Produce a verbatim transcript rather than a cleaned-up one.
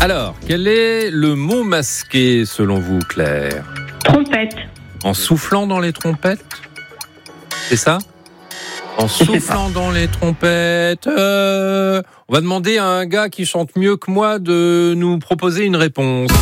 Alors, quel est le mot masqué selon vous, Claire ? Trompette. En soufflant dans les trompettes ? C'est ça ? En soufflant dans les trompettes. Euh, on va demander à un gars qui chante mieux que moi de nous proposer une réponse.